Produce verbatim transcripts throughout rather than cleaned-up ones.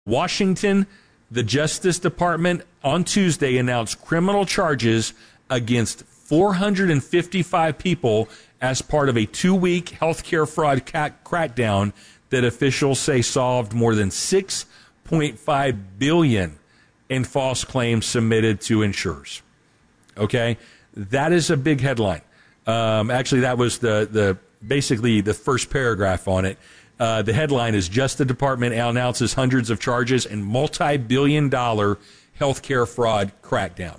Washington, the Justice Department on Tuesday announced criminal charges against four hundred fifty-five people as part of a two-week healthcare fraud crackdown that officials say solved more than six point five billion dollars in false claims submitted to insurers. Okay, that is a big headline. Um, actually, that was the the basically the first paragraph on it. Uh, the headline is Justice Department announces hundreds of charges and multi-billion dollar healthcare fraud crackdown.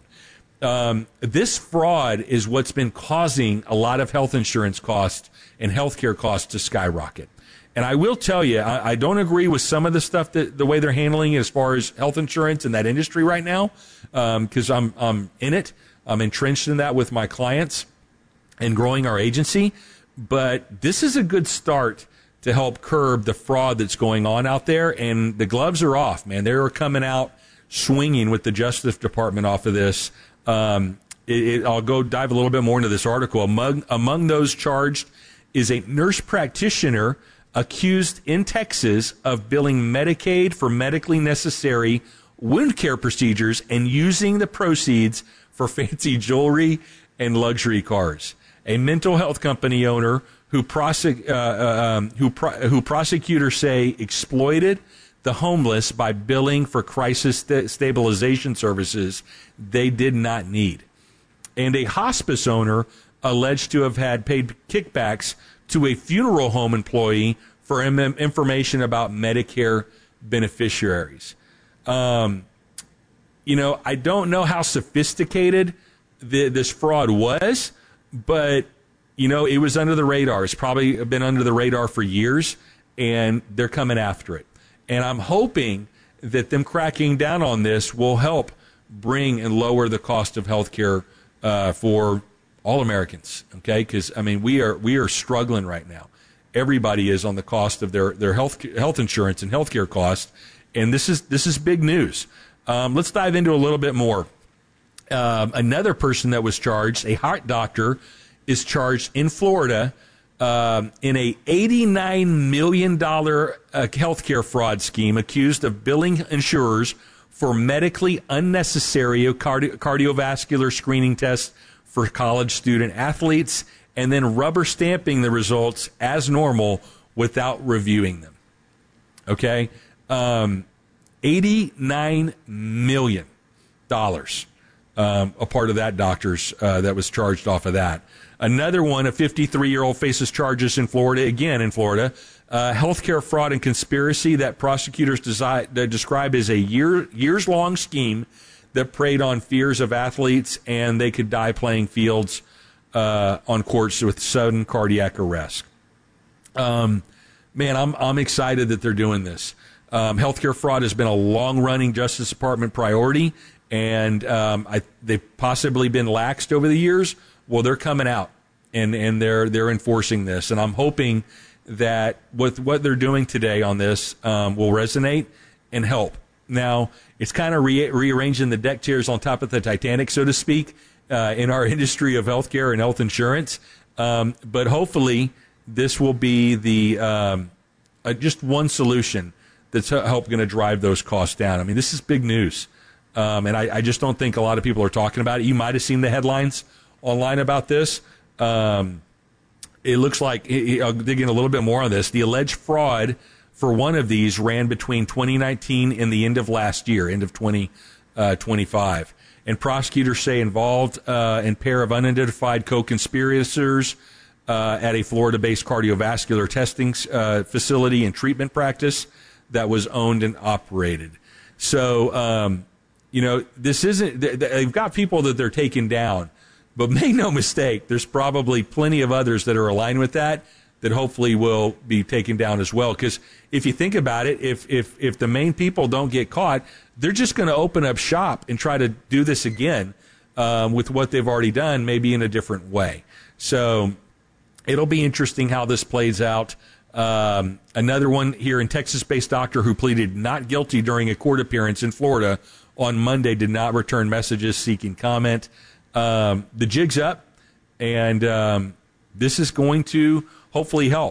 Um, this fraud is what's been causing a lot of health insurance costs and healthcare costs to skyrocket. And I will tell you, I, I don't agree with some of the stuff that the way they're handling it as far as health insurance in that industry right now, because um, I'm I'm in it. I'm entrenched in that with my clients and growing our agency. But this is a good start to help curb the fraud that's going on out there. And the gloves are off, man. They're coming out swinging with the Justice Department off of this. Um, it, it, I'll go dive a little bit more into this article. Among, among those charged is a nurse practitioner accused in Texas of billing Medicaid for medically necessary wound care procedures and using the proceeds for fancy jewelry and luxury cars. A mental health company owner who, prosec- uh, uh, um, who, pro- who prosecutors say exploited the homeless by billing for crisis st- stabilization services they did not need. And a hospice owner alleged to have had paid kickbacks to a funeral home employee for im- information about Medicare beneficiaries. Um, you know, I don't know how sophisticated the, this fraud was, but, you know, it was under the radar. It's probably been under the radar for years, and they're coming after it. And I'm hoping that them cracking down on this will help bring and lower the cost of health care uh, for all Americans, okay? Because, I mean, we are we are struggling right now. Everybody is on the cost of their, their health health insurance and health care costs, and this is this is big news. Um, let's dive into a little bit more. Um, another person that was charged, a heart doctor, is charged in Florida um, in a eighty-nine million dollars uh, healthcare fraud scheme, accused of billing insurers for medically unnecessary cardi- cardiovascular screening tests for college student athletes, and then rubber stamping the results as normal without reviewing them. Okay? Um, eighty-nine million dollars. Um, a part of that doctor's uh, that was charged off of that. Another one, a fifty-three-year-old faces charges in Florida, again in Florida, uh, healthcare fraud and conspiracy that prosecutors desi- that describe as a year years-long scheme that preyed on fears of athletes and they could die playing fields uh, on courts with sudden cardiac arrest. Um, man, I'm I'm excited that they're doing this. Um, healthcare fraud has been a long-running Justice Department priority. And um, I, they've possibly been laxed over the years. Well, they're coming out, and, and they're they're enforcing this. And I'm hoping that with what they're doing today on this um, will resonate and help. Now, it's kind of re- rearranging the deck chairs on top of the Titanic, so to speak, uh, in our industry of healthcare and health insurance. Um, but hopefully, this will be the um, uh, just one solution that's help going to drive those costs down. I mean, this is big news. Um, and I, I just don't think a lot of people are talking about it. You might have seen the headlines online about this. Um, it looks like, I'll dig in a little bit more on this. The alleged fraud for one of these ran between twenty nineteen and the end of last year, end of twenty twenty-five. And prosecutors say involved uh, in pair of unidentified co-conspirators uh, at a Florida-based cardiovascular testing uh, facility and treatment practice that was owned and operated. So, um, you know, this isn't, they've got people that they're taking down, but make no mistake, there's probably plenty of others that are aligned with that that hopefully will be taken down as well. Because if you think about it, if, if, if the main people don't get caught, they're just going to open up shop and try to do this again um, with what they've already done, maybe in a different way. So it'll be interesting how this plays out. Um, another one here, in Texas-based doctor who pleaded not guilty during a court appearance in Florida on Monday did not return messages seeking comment. Um, the jig's up, and um, this is going to hopefully help.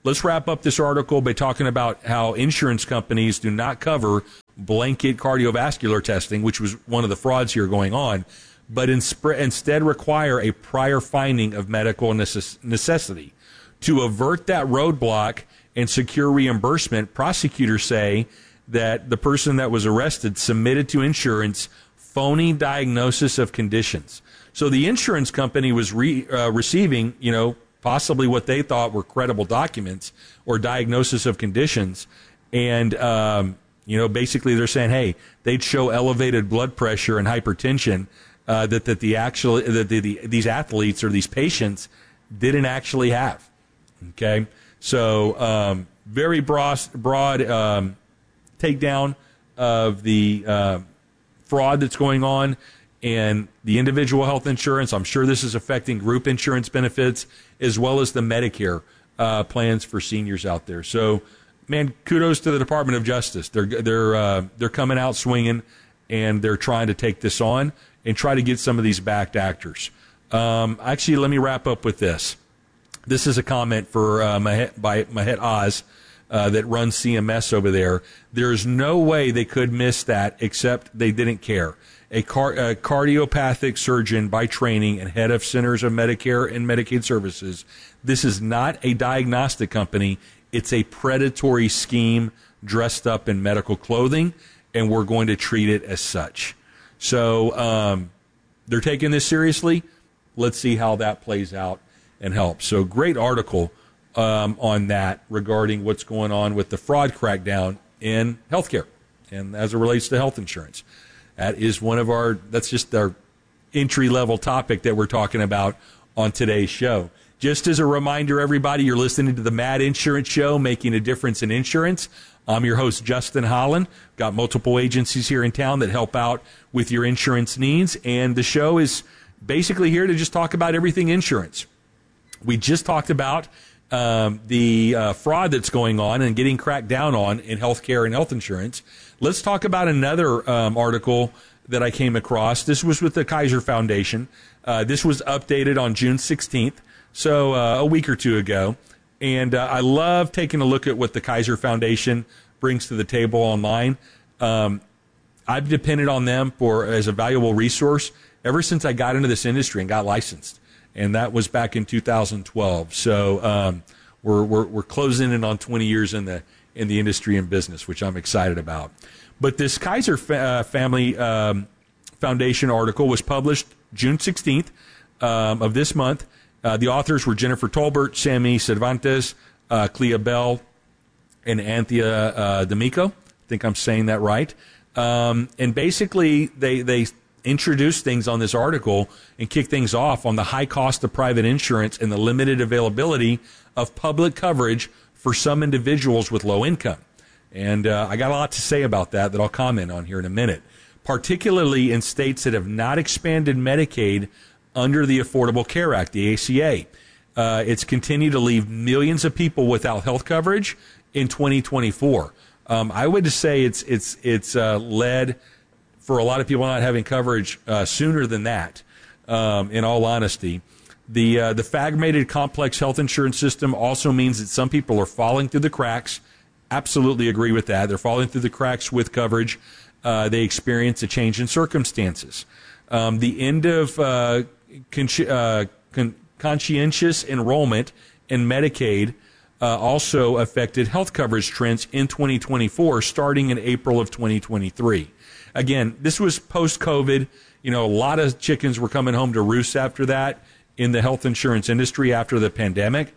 let's wrap up this article by talking about how insurance companies do not cover blanket cardiovascular testing, which was one of the frauds here going on, but instead require a prior finding of medical necess- necessity. To avert that roadblock and secure reimbursement, prosecutors say that the person that was arrested submitted to insurance phony diagnosis of conditions. So the insurance company was re, uh, receiving, you know, possibly what they thought were credible documents or diagnosis of conditions. And, um, you know, basically they're saying, hey, they'd show elevated blood pressure and hypertension uh, that, that the actual, that the, the, these athletes or these patients didn't actually have. Okay. So, um, very broad, broad, um, takedown of the, uh, fraud that's going on and the individual health insurance. I'm sure this is affecting group insurance benefits as well as the Medicare uh, plans for seniors out there. So, man, kudos to the Department of Justice. They're they're uh, they're coming out swinging, and they're trying to take this on and try to get some of these backed actors. Um, actually, let me wrap up with this. This is a comment for uh, Mahet, by Mahet Oz. Uh, that runs C M S over there. There's no way they could miss that except they didn't care. A, car- a cardiopathic surgeon by training and head of Centers of Medicare and Medicaid Services. This is not a diagnostic company. It's a predatory scheme dressed up in medical clothing, and we're going to treat it as such. So um, they're taking this seriously. Let's see how that plays out and helps. So great article Um, on that regarding what's going on with the fraud crackdown in healthcare and as it relates to health insurance. That is one of our, that's just our entry level topic that we're talking about on today's show. Just as a reminder, everybody, you're listening to the Mad Insurance Show, Making a Difference in Insurance. I'm your host, Justin Holland. Got multiple agencies here in town that help out with your insurance needs. And the show is basically here to just talk about everything insurance. We just talked about Um, the uh, fraud that's going on and getting cracked down on in healthcare and health insurance. Let's talk about another um, article that I came across. This was with the Kaiser Foundation. Uh, this was updated on June sixteenth, so uh, a week or two ago. And uh, I love taking a look at what the Kaiser Foundation brings to the table online. Um, I've depended on them for as a valuable resource ever since I got into this industry and got licensed. And that was back in two thousand twelve. So um, we're, we're we're closing in on twenty years in the in the industry and business, which I'm excited about. But this Kaiser fa- uh, Family um, Foundation article was published June sixteenth um, of this month. Uh, the authors were Jennifer Tolbert, Sammy Cervantes, uh, Clea Bell, and Anthea uh, D'Amico. I think I'm saying that right. Um, and basically, they they. introduce things on this article and kick things off on the high cost of private insurance and the limited availability of public coverage for some individuals with low income. And uh, I got a lot to say about that that I'll comment on here in a minute, particularly in states that have not expanded Medicaid under the Affordable Care Act, the A C A. Uh, it's continued to leave millions of people without health coverage in twenty twenty-four. Um, I would say it's it's it's uh, led for a lot of people not having coverage uh, sooner than that, um, in all honesty. The uh, the fragmented complex health insurance system also means that some people are falling through the cracks. Absolutely agree with that. They're falling through the cracks with coverage. Uh, they experience a change in circumstances. Um, the end of uh, con- uh, con- conscientious enrollment in Medicaid uh, also affected health coverage trends in twenty twenty-four, starting in April of twenty twenty-three. Again, this was post-COVID. You know, a lot of chickens were coming home to roost after that in the health insurance industry after the pandemic.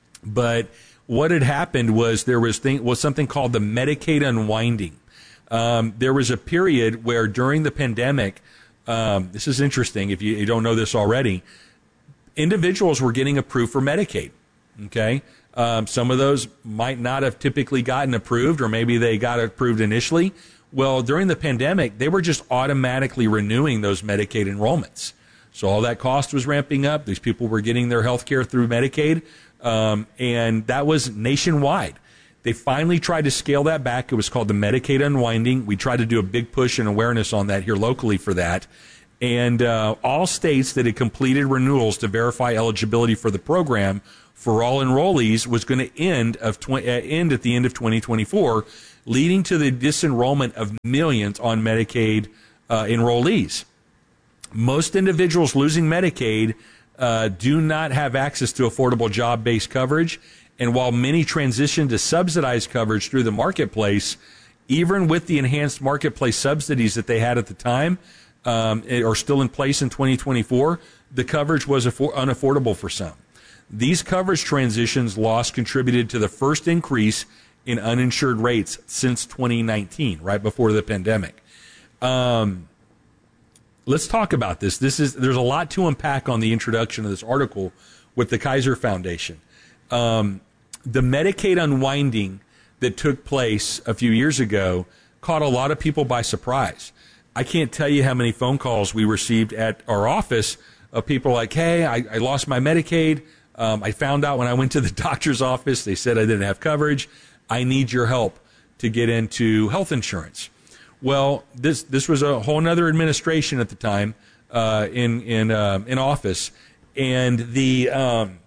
But what had happened was there was thing, was something called the Medicaid unwinding. Um, there was a period where during the pandemic, um, this is interesting if you, you don't know this already, individuals were getting approved for Medicaid. Okay, um, some of those might not have typically gotten approved, or maybe they got approved initially. Well, during the pandemic, they were just automatically renewing those Medicaid enrollments. So all that cost was ramping up. These people were getting their health care through Medicaid, um, and that was nationwide. They finally tried to scale that back. It was called the Medicaid unwinding. We tried to do a big push and awareness on that here locally for that. And uh, all states that had completed renewals to verify eligibility for the program for all enrollees was going to end of tw- uh, end at the end of twenty twenty-four, leading to the disenrollment of millions on Medicaid uh, enrollees. Most individuals losing Medicaid uh, do not have access to affordable job-based coverage, and while many transition to subsidized coverage through the marketplace, even with the enhanced marketplace subsidies that they had at the time, um, are still in place in twenty twenty-four, the coverage was affor- unaffordable for some. These coverage transitions loss contributed to the first increase in uninsured rates since twenty nineteen, right before the pandemic. Um, let's talk about this. This is there's a lot to unpack on the introduction of this article with the Kaiser Foundation. Um, the Medicaid unwinding that took place a few years ago caught a lot of people by surprise. I can't tell you how many phone calls we received at our office of people like, hey, I, I lost my Medicaid. Um, I found out when I went to the doctor's office, they said I didn't have coverage. I need your help to get into health insurance. Well, this this was a whole other administration at the time uh, in in uh, in office, and the um,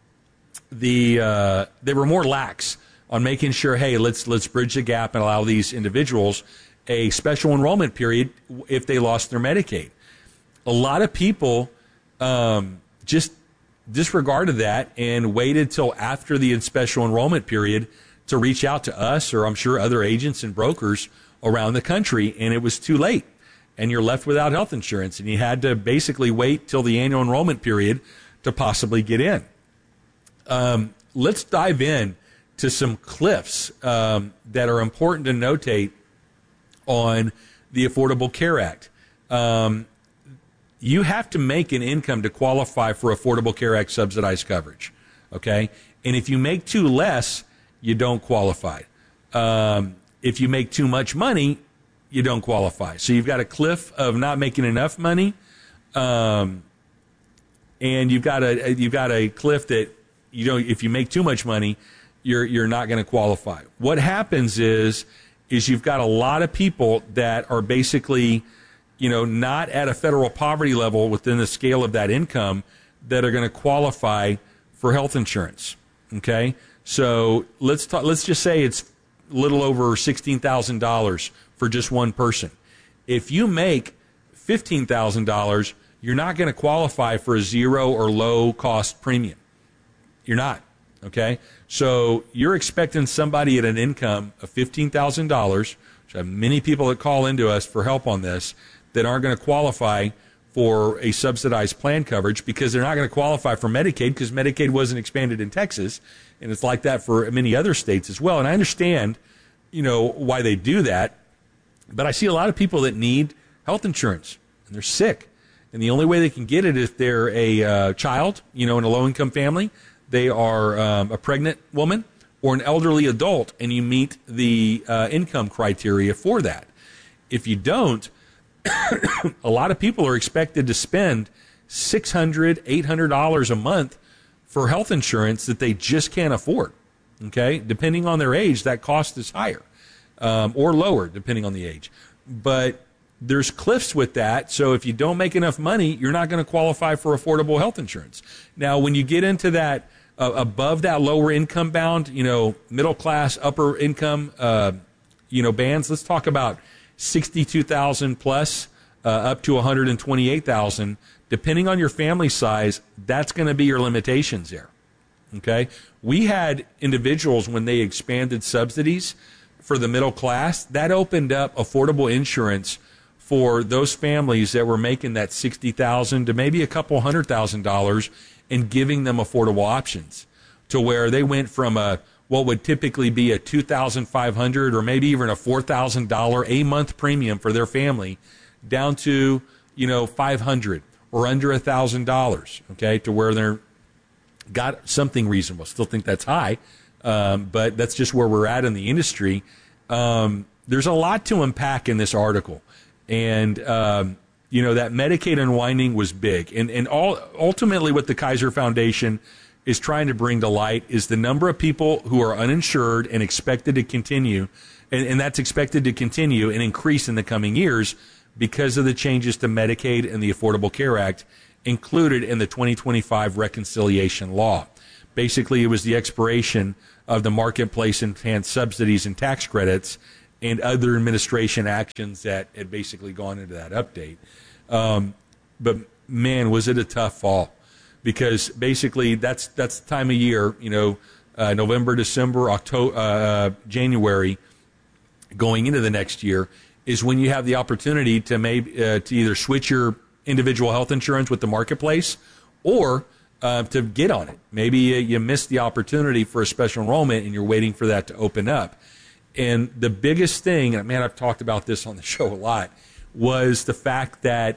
the uh, they were more lax on making sure, hey, let's let's bridge the gap and allow these individuals a special enrollment period if they lost their Medicaid. A lot of people um, just disregarded that and waited till after the special enrollment period to reach out to us, or I'm sure other agents and brokers around the country, and it was too late. And you're left without health insurance, and you had to basically wait till the annual enrollment period to possibly get in. Um, let's dive in to some cliffs um, that are important to notate on the Affordable Care Act. Um, you have to make an income to qualify for Affordable Care Act subsidized coverage, okay? And if you make too less, you don't qualify. Um, if you make too much money, you don't qualify. So you've got a cliff of not making enough money, um, and you've got a you've got a cliff that you know if you make too much money, you're you're not going to qualify. What happens is is you've got a lot of people that are basically, you know, not at a federal poverty level within the scale of that income that are going to qualify for health insurance. Okay, so let's talk, let's just say it's a little over sixteen thousand dollars for just one person. If you make fifteen thousand dollars, you're not going to qualify for a zero or low cost premium. You're not. Okay, so you're expecting somebody at an income of fifteen thousand dollars, which I have many people that call into us for help on this, that aren't going to qualify for a subsidized plan coverage because they're not going to qualify for Medicaid because Medicaid wasn't expanded in Texas, and it's like that for many other states as well. And I understand, you know, why they do that, but I see a lot of people that need health insurance, and they're sick, and the only way they can get it is if they're a uh, child, you know, in a low-income family, they are um, a pregnant woman or an elderly adult, and you meet the uh, income criteria for that. If you don't, a lot of people are expected to spend six hundred dollars, eight hundred dollars a month for health insurance that they just can't afford. Okay? Depending on their age, that cost is higher um, or lower, depending on the age. But there's cliffs with that, so if you don't make enough money, you're not going to qualify for affordable health insurance. Now, when you get into that, uh, above that lower income bound, you know, middle class, upper income, uh, you know, bands, let's talk about sixty-two thousand plus uh, up to one hundred twenty-eight thousand. Depending on your family size, that's going to be your limitations there. Okay? We had individuals, when they expanded subsidies for the middle class, that opened up affordable insurance for those families that were making that sixty thousand dollars to maybe a couple hundred thousand dollars and giving them affordable options to where they went from a what would typically be a two thousand five hundred dollars or maybe even a four thousand dollars a month premium for their family down to, you know, five hundred dollars or under one thousand dollars, okay, to where they're got something reasonable. Still think that's high, um, but that's just where we're at in the industry. Um, there's a lot to unpack in this article. And, um, you know, that Medicaid unwinding was big. And, and all, ultimately what the Kaiser Foundation is trying to bring to light is the number of people who are uninsured and expected to continue, and, and that's expected to continue and increase in the coming years because of the changes to Medicaid and the Affordable Care Act included in the twenty twenty-five reconciliation law. Basically, it was the expiration of the marketplace enhanced subsidies and tax credits and other administration actions that had basically gone into that update. Um, but man, was it a tough fall, because basically that's that's the time of year, you know, uh, November, December, October, uh, January, going into the next year is when you have the opportunity to maybe uh, to either switch your individual health insurance with the marketplace or uh, to get on it. Maybe you, you missed the opportunity for a special enrollment and you're waiting for that to open up. And the biggest thing, and man, I've talked about this on the show a lot, was the fact that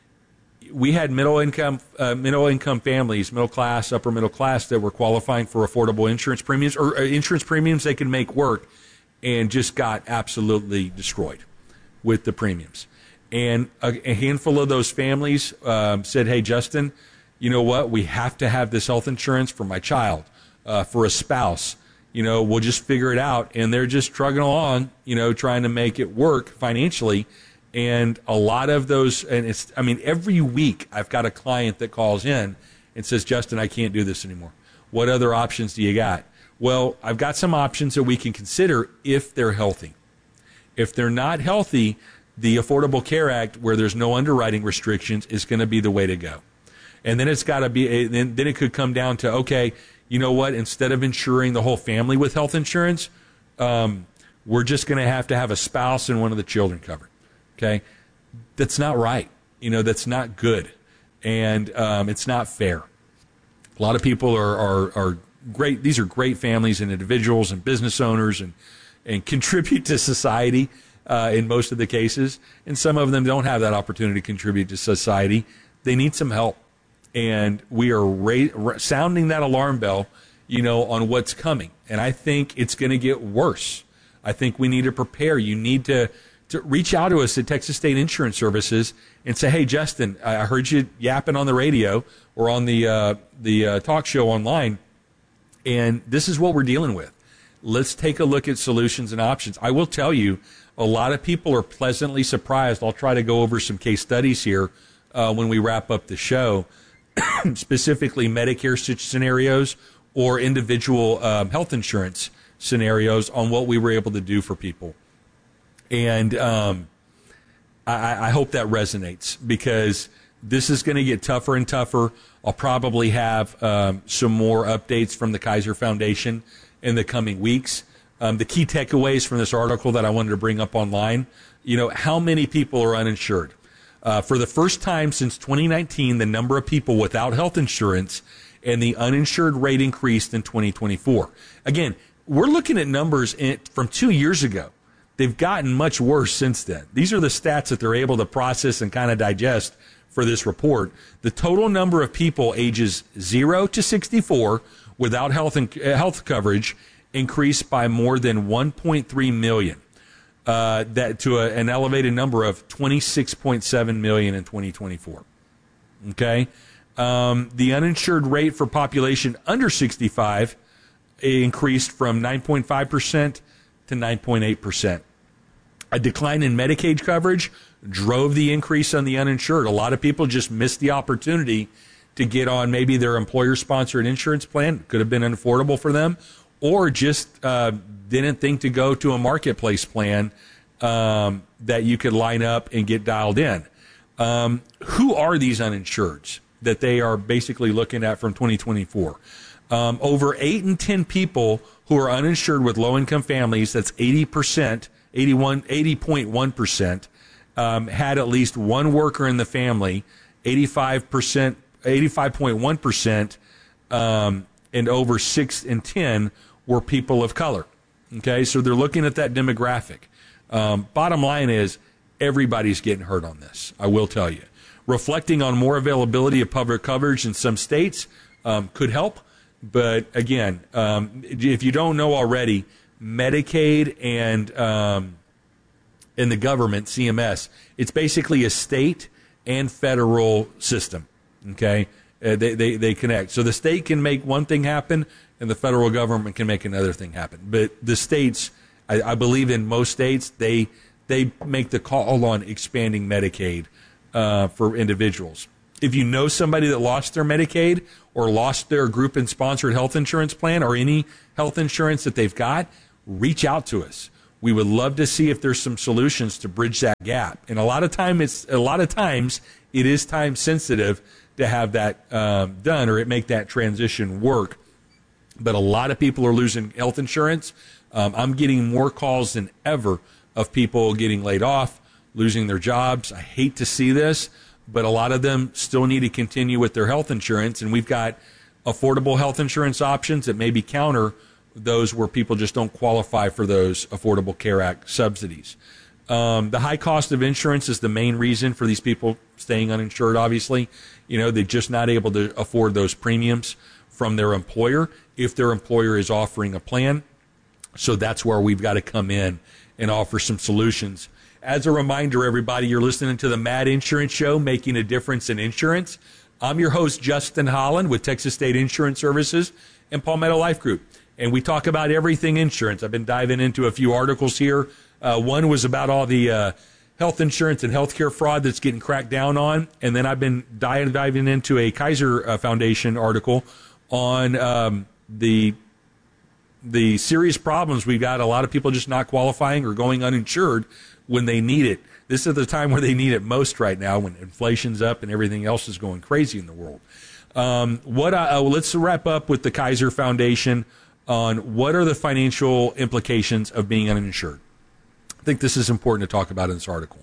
we had middle income, uh, middle income families, middle class, upper middle class, that were qualifying for affordable insurance premiums or uh, insurance premiums they could make work, and just got absolutely destroyed with the premiums. And a, a handful of those families um, said, "Hey, Justin, you know what? We have to have this health insurance for my child, uh, for a spouse. You know, we'll just figure it out." And they're just trugging along, you know, trying to make it work financially. And a lot of those, and it's, I mean, every week I've got a client that calls in and says, "Justin, I can't do this anymore. What other options do you got?" Well, I've got some options that we can consider if they're healthy. If they're not healthy, the Affordable Care Act, where there's no underwriting restrictions, is going to be the way to go. And then it's got to be, then it could come down to, okay, you know what, instead of insuring the whole family with health insurance, um, we're just going to have to have a spouse and one of the children covered. Okay? That's not right. You know, that's not good. And um, it's not fair. A lot of people are, are, are great. These are great families and individuals and business owners and, and contribute to society uh, in most of the cases. And some of them don't have that opportunity to contribute to society. They need some help. And we are ra- sounding that alarm bell, you know, on what's coming. And I think it's going to get worse. I think we need to prepare. You need to, to reach out to us at Texas State Insurance Services and say, "Hey, Justin, I heard you yapping on the radio or on the uh, the uh, talk show online, and this is what we're dealing with. Let's take a look at solutions and options." I will tell you, a lot of people are pleasantly surprised. I'll try to go over some case studies here uh, when we wrap up the show, specifically Medicare scenarios or individual um, health insurance scenarios on what we were able to do for people. And um, I, I hope that resonates, because this is going to get tougher and tougher. I'll probably have um, some more updates from the Kaiser Foundation in the coming weeks. Um, the key takeaways from this article that I wanted to bring up online, you know, how many people are uninsured? Uh, for the first time since twenty nineteen, the number of people without health insurance and the uninsured rate increased in twenty twenty-four. Again, we're looking at numbers in, from two years ago. They've gotten much worse since then. These are the stats that they're able to process and kind of digest for this report. The total number of people ages zero to sixty-four without health and, uh, health coverage increased by more than one point three million, uh, that to a, an elevated number of twenty-six point seven million in twenty twenty-four. Okay, um, the uninsured rate for population under sixty-five increased from nine point five percent to nine point eight percent. A decline in Medicaid coverage drove the increase on the uninsured. A lot of people just missed the opportunity to get on maybe their employer-sponsored insurance plan. Could have been unaffordable for them, or just uh, didn't think to go to a marketplace plan um, that you could line up and get dialed in. Um, who are these uninsureds that they are basically looking at from twenty twenty-four? Um, over eight in ten people who are uninsured with low-income families, that's eighty percent, eighty-one, eighty point one percent, um, had at least one worker in the family. eighty-five percent, eighty-five point one percent, um, and over six in ten were people of color. Okay, so they're looking at that demographic. Um, bottom line is, everybody's getting hurt on this, I will tell you. Reflecting on more availability of public coverage in some states um, could help. But again, um, if you don't know already, Medicaid and um, and the government, C M S, it's basically a state and federal system. Okay, uh, they, they they connect. So the state can make one thing happen, and the federal government can make another thing happen. But the states, I, I believe in most states, they they make the call on expanding Medicaid uh, for individuals. If you know somebody that lost their Medicaid or lost their group and sponsored health insurance plan or any health insurance that they've got, reach out to us. We would love to see if there's some solutions to bridge that gap. And a lot of time, it's a lot of times it is time sensitive to have that um, done or it make that transition work. But a lot of people are losing health insurance. Um, I'm getting more calls than ever of people getting laid off, losing their jobs. I hate to see this, but a lot of them still need to continue with their health insurance. And we've got affordable health insurance options that maybe counter those where people just don't qualify for those Affordable Care Act subsidies. Um, the high cost of insurance is the main reason for these people staying uninsured, obviously. You know, they're just not able to afford those premiums from their employer if their employer is offering a plan. So that's where we've got to come in and offer some solutions. As a reminder, everybody, you're listening to the Mad Insurance Show, Making a Difference in Insurance. I'm your host, Justin Holland, with Texas State Insurance Services and Palmetto Life Group. And we talk about everything insurance. I've been diving into a few articles here. Uh, one was about all the uh, health insurance and healthcare fraud that's getting cracked down on. And then I've been diving, diving into a Kaiser uh, Foundation article on um, the the serious problems we've got. A lot of people just not qualifying or going uninsured when they need it. This is the time where they need it most right now, when inflation's up and everything else is going crazy in the world. Um, what I, uh, let's wrap up with the Kaiser Foundation on what are the financial implications of being uninsured. I think this is important to talk about in this article.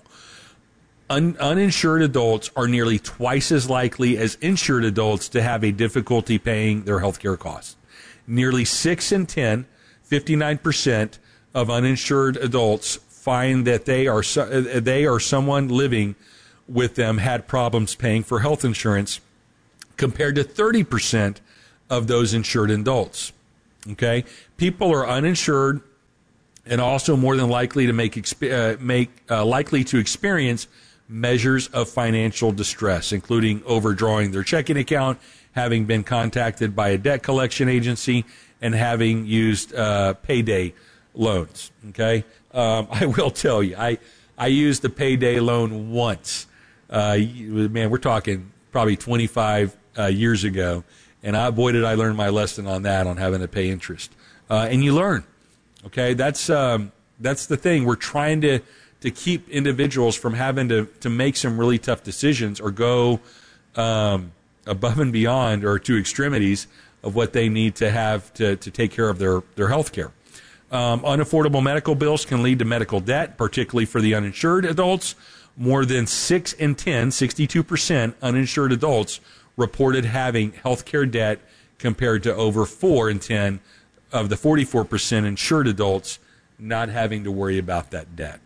Un- uninsured adults are nearly twice as likely as insured adults to have a difficulty paying their health care costs. Nearly six in ten, fifty-nine percent of uninsured adults find that they are so, they or someone living with them had problems paying for health insurance, compared to thirty percent of those insured adults. Okay, people are uninsured and also more than likely to make uh, make uh, likely to experience measures of financial distress, including overdrawing their checking account, having been contacted by a debt collection agency, and having used uh, payday loans. Okay, um, I will tell you, I I used a payday loan once. Uh, man, we're talking probably twenty-five uh, years ago, and I, boy, did I learn my lesson on that, on having to pay interest. Uh, and you learn. Okay, that's um, that's the thing. We're trying to to keep individuals from having to to make some really tough decisions or go um, above and beyond or to extremities of what they need to have to, to take care of their, their health care. Um, unaffordable medical bills can lead to medical debt, particularly for the uninsured adults. More than six in ten, sixty-two percent uninsured adults reported having health care debt, compared to over four in ten of the forty-four percent insured adults not having to worry about that debt.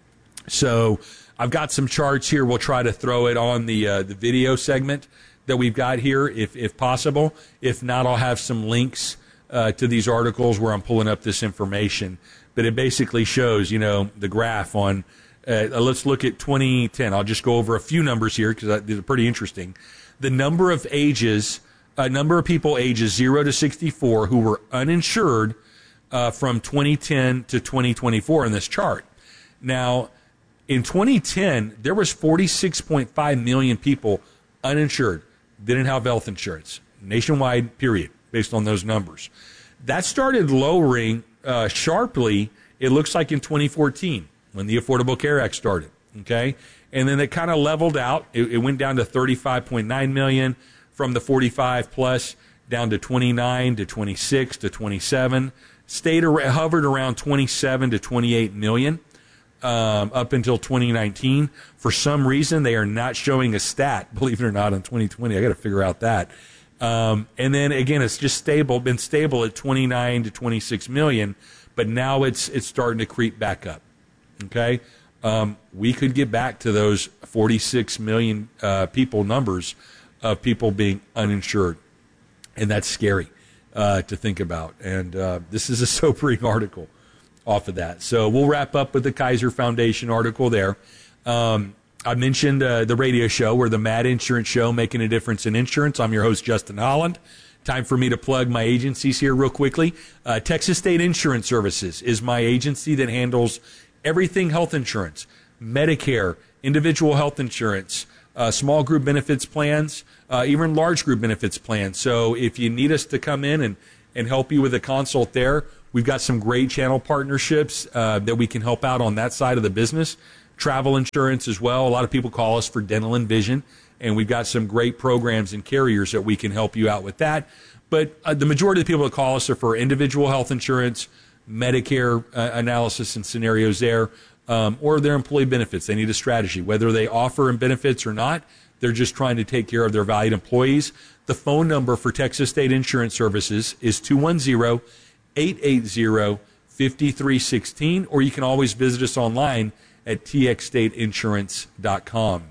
So I've got some charts here. We'll try to throw it on the uh, the video segment that we've got here, if if possible. If not, I'll have some links uh, to these articles where I'm pulling up this information. But it basically shows, you know, the graph on, uh, let's look at twenty ten. I'll just go over a few numbers here because these are pretty interesting. The number of ages, a number of people ages zero to sixty-four who were uninsured uh, from twenty ten to twenty twenty-four in this chart. Now, in twenty ten, there was forty-six point five million people uninsured, didn't have health insurance, nationwide, period, based on those numbers. That started lowering uh, sharply, it looks like in twenty fourteen, when the Affordable Care Act started, okay? And then it kind of leveled out. It, it went down to thirty-five point nine million from the forty-five plus, down to twenty-nine to twenty-six to twenty-seven, stayed hovered around twenty-seven to twenty-eight million. Um, up until twenty nineteen. For some reason, they are not showing a stat, believe it or not, in twenty twenty. I got to figure out that. Um, and then again, it's just stable, been stable at twenty-nine to twenty-six million, but now it's it's starting to creep back up. Okay, um, we could get back to those forty-six million uh, people numbers of people being uninsured, and that's scary uh, to think about. And uh, this is a sobering article off of that. So we'll wrap up with the Kaiser Foundation article there. Um, I mentioned uh, the radio show, we're the Mad Insurance Show, Making a Difference in Insurance. I'm your host, Justin Holland. Time for me to plug my agencies here real quickly. Uh, Texas State Insurance Services is my agency that handles everything health insurance, Medicare, individual health insurance, uh, small group benefits plans, uh, even large group benefits plans. So if you need us to come in and, and help you with a consult there, we've got some great channel partnerships uh, that we can help out on that side of the business. Travel insurance as well. A lot of people call us for dental and vision, and we've got some great programs and carriers that we can help you out with that. But uh, the majority of the people that call us are for individual health insurance, Medicare uh, analysis and scenarios there, um, or their employee benefits. They need a strategy. Whether they offer benefits or not, they're just trying to take care of their valued employees. The phone number for Texas State Insurance Services is two one zero, eight eight zero, five three one six, or you can always visit us online at t x state insurance dot com.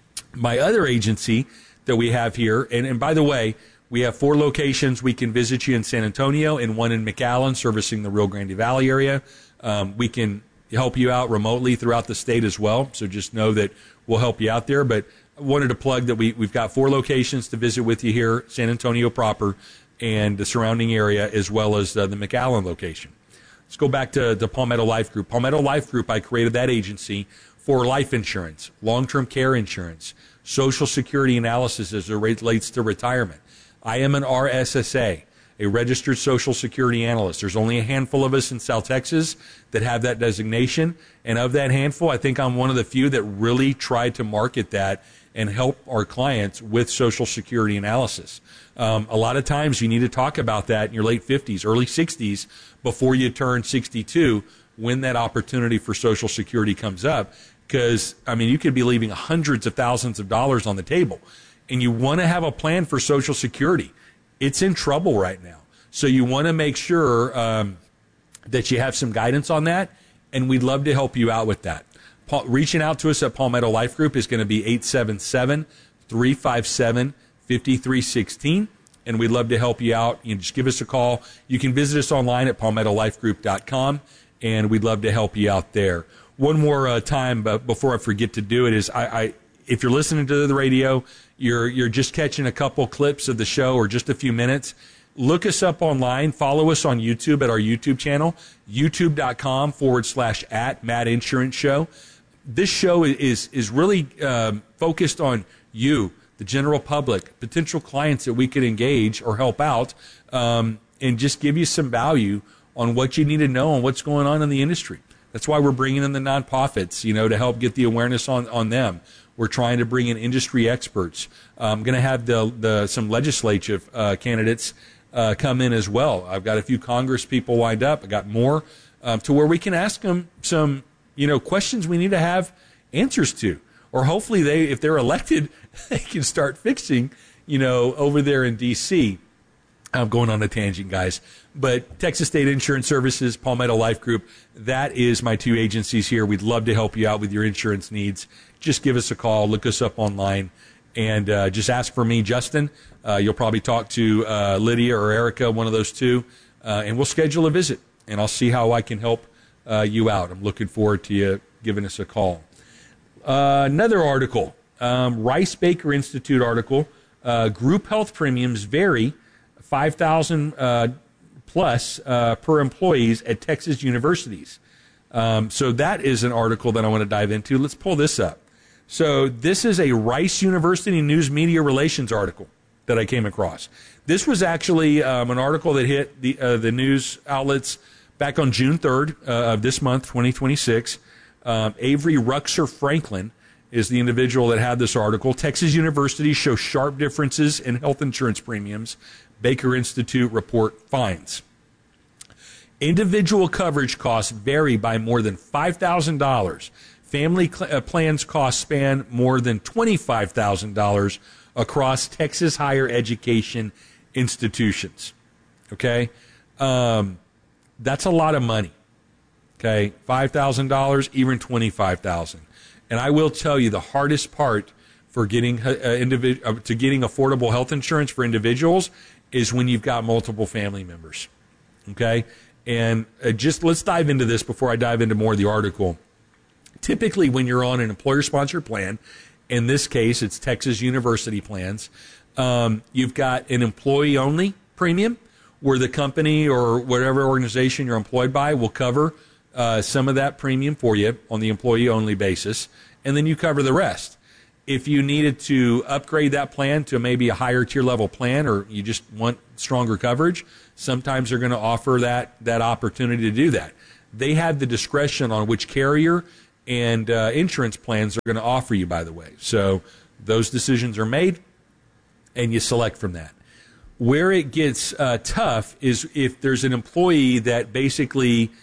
My other agency that we have here, and, and by the way, we have four locations. We can visit you in San Antonio and one in McAllen, servicing the Rio Grande Valley area. Um, we can help you out remotely throughout the state as well, so just know that we'll help you out there. But I wanted to plug that we, we've got four locations to visit with you here, San Antonio proper and the surrounding area, as well as uh, the McAllen location. Let's go back to the Palmetto Life Group. Palmetto Life Group, I created that agency for life insurance, long-term care insurance, Social Security analysis as it relates to retirement. I am an R S S A, a registered Social Security analyst. There's only a handful of us in South Texas that have that designation. And of that handful, I think I'm one of the few that really tried to market that and help our clients with Social Security analysis. Um, a lot of times you need to talk about that in your late fifties, early sixties, before you turn sixty-two, when that opportunity for Social Security comes up. Because, I mean, you could be leaving hundreds of thousands of dollars on the table. And you want to have a plan for Social Security. It's in trouble right now. So you want to make sure um, that you have some guidance on that, and we'd love to help you out with that. Paul, reaching out to us at Palmetto Life Group is going to be eight seven seven, three five seven, five three one six, and we'd love to help you out. You just give us a call. You can visit us online at palmetto life group dot com, and we'd love to help you out there. One more uh, time but before I forget to do it is I, I if you're listening to the radio, you're you're just catching a couple clips of the show or just a few minutes, look us up online. Follow us on YouTube at our YouTube channel, youtube.com forward slash at Matt Insurance Show. This show is is really um, focused on you, the general public, potential clients that we could engage or help out, um, and just give you some value on what you need to know and what's going on in the industry. That's why we're bringing in the nonprofits, you know, to help get the awareness on, on them. We're trying to bring in industry experts. I'm going to have the, the some legislative uh, candidates uh, come in as well. I've got a few Congress people lined up. I got more um, to where we can ask them some, you know, questions we need to have answers to. Or hopefully they, if they're elected, they can start fixing, you know, over there in D C I'm going on a tangent, guys. But Texas State Insurance Services, Palmetto Life Group, that is my two agencies here. We'd love to help you out with your insurance needs. Just give us a call, look us up online, and uh, just ask for me, Justin. Uh, you'll probably talk to uh, Lydia or Erica, one of those two, uh, and we'll schedule a visit, and I'll see how I can help uh, you out. I'm looking forward to you giving us a call. Uh, another article, um, Rice Baker Institute article, uh, group health premiums vary five thousand dollars uh, plus uh, per employees at Texas universities. Um, so that is an article that I want to dive into. Let's pull this up. So this is a Rice University News Media Relations article that I came across. This was actually um, an article that hit the uh, the news outlets back on June third uh, of this month, twenty twenty-six. Um, Avery Ruxer Franklin is the individual that had this article. Texas universities show sharp differences in health insurance premiums. Baker Institute report finds. Individual coverage costs vary by more than five thousand dollars. Family cl- uh, plans costs span more than twenty-five thousand dollars across Texas higher education institutions. Okay? Um, that's a lot of money. Okay? five thousand dollars, even twenty-five thousand dollars. And I will tell you the hardest part for getting uh, individ- uh, to getting affordable health insurance for individuals is when you've got multiple family members. Okay? And uh, just let's dive into this before I dive into more of the article. Typically, when you're on an employer-sponsored plan, in this case, it's Texas University plans, um, you've got an employee-only premium where the company or whatever organization you're employed by will cover uh, some of that premium for you on the employee-only basis, and then you cover the rest. If you needed to upgrade that plan to maybe a higher tier level plan, or you just want stronger coverage, sometimes they're going to offer that that opportunity to do that. They have the discretion on which carrier and uh, insurance plans are going to offer you, by the way. So those decisions are made, and you select from that. Where it gets uh, tough is if there's an employee that basically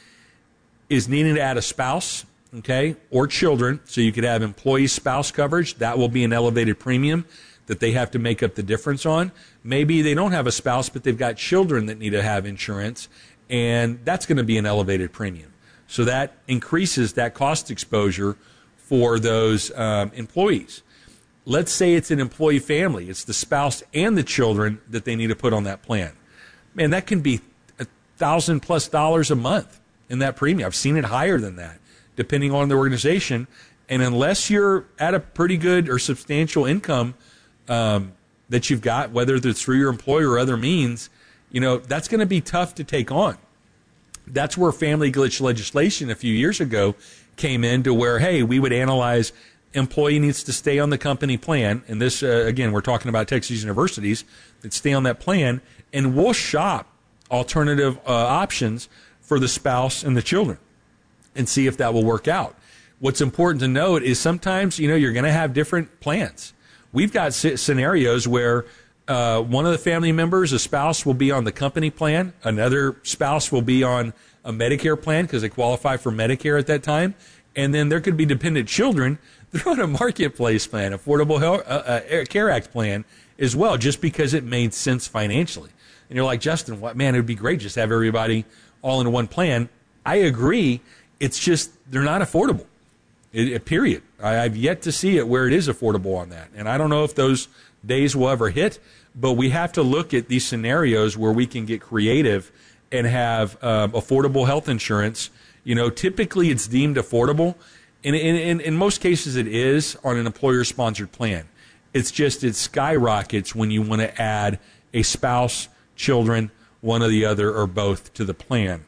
is needing to add a spouse, okay, or children, so you could have employee spouse coverage. That will be an elevated premium that they have to make up the difference on. Maybe they don't have a spouse, but they've got children that need to have insurance, and that's going to be an elevated premium. So that increases that cost exposure for those um, employees. Let's say it's an employee family. It's the spouse and the children that they need to put on that plan. Man, that can be a thousand plus dollars a month in that premium. I've seen it higher than that, depending on the organization. And unless you're at a pretty good or substantial income um, that you've got, whether it's through your employer or other means, you know, that's going to be tough to take on. That's where family glitch legislation a few years ago came in, to where, hey, we would analyze employee needs to stay on the company plan. And this, uh, again, we're talking about Texas universities that stay on that plan, and we'll shop alternative uh, options for the spouse and the children and see if that will work out. What's important to note is sometimes, you know, you're going to have different plans. We've got scenarios where uh, one of the family members, a spouse, will be on the company plan. Another spouse will be on a Medicare plan because they qualify for Medicare at that time. And then there could be dependent children. They're on a marketplace plan, Affordable Health, uh, uh, Care Act plan as well, just because it made sense financially. And you're like, Justin, what, man, it would be great just to have everybody all in one plan. I agree. It's just they're not affordable. It, it, period. I, I've yet to see it where it is affordable on that. And I don't know if those days will ever hit, but we have to look at these scenarios where we can get creative and have um, affordable health insurance. You know, typically it's deemed affordable. And in, in, in most cases it is on an employer-sponsored plan. It's just it skyrockets when you want to add a spouse, children, one or the other, or both to the plan.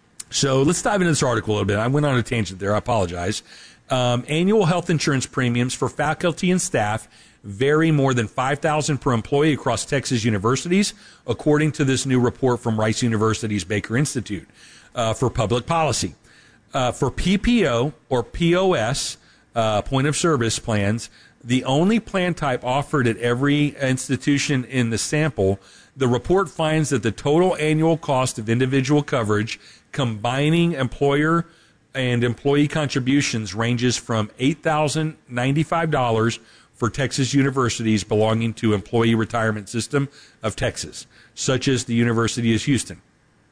So let's dive into this article a little bit. I went on a tangent there. I apologize. Um, annual health insurance premiums for faculty and staff vary more than five thousand dollars per employee across Texas universities, according to this new report from Rice University's Baker Institute uh, for Public Policy. Uh, for P P O or P O S, uh, point of service plans, the only plan type offered at every institution in the sample, the report finds that the total annual cost of individual coverage, combining employer and employee contributions, ranges from eight thousand ninety-five dollars for Texas universities belonging to Employee Retirement System of Texas, such as the University of Houston.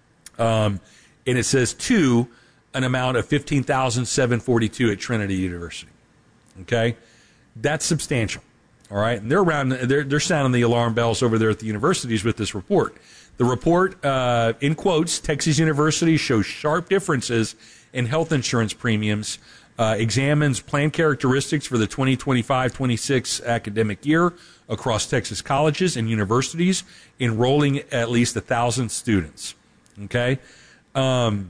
Um, and it says to an amount of fifteen thousand seven hundred forty-two dollars at Trinity University. Okay? That's substantial. All right? And they're around, they're, they're sounding the alarm bells over there at the universities with this report. The report, uh, in quotes, Texas University shows sharp differences in health insurance premiums, uh, examines plan characteristics for the twenty twenty-five twenty-six academic year across Texas colleges and universities, enrolling at least one thousand students. Okay? Um,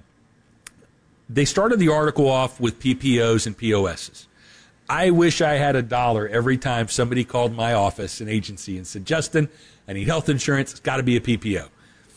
they started the article off with P P Os and P O Ss. I wish I had a dollar every time somebody called my office, an agency, and said, Justin, I need health insurance. It's got to be a P P O.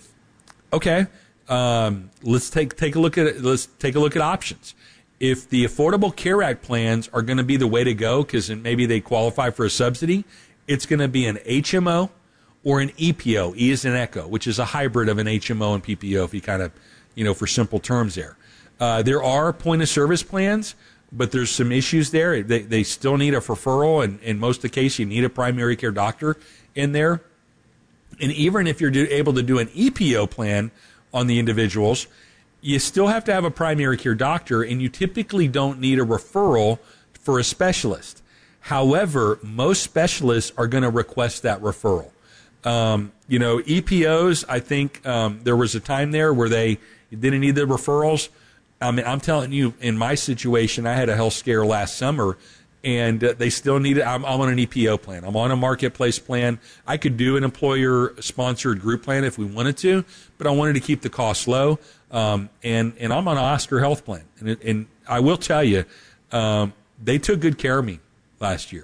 Okay, um, let's take take a look at it. Let's take a look at options. If the Affordable Care Act plans are going to be the way to go, because maybe they qualify for a subsidy, it's going to be an H M O or an E P O. E is an echo, which is a hybrid of an H M O and P P O. If you kind of, you know, for simple terms there, uh, there are point of service plans, but there's some issues there. They they still need a referral, and in most of the case, you need a primary care doctor in there. And even if you're do, able to do an E P O plan on the individuals, you still have to have a primary care doctor, and you typically don't need a referral for a specialist. However, most specialists are going to request that referral. Um, you know, E P Os, I think um, there was a time there where they didn't need the referrals. I mean, I'm telling you, in my situation, I had a health scare last summer, and uh, they still need it. I'm, I'm on an E P O plan. I'm on a marketplace plan. I could do an employer-sponsored group plan if we wanted to, but I wanted to keep the costs low. Um, and, and I'm on an Oscar Health plan. And, it, and I will tell you, um, they took good care of me last year.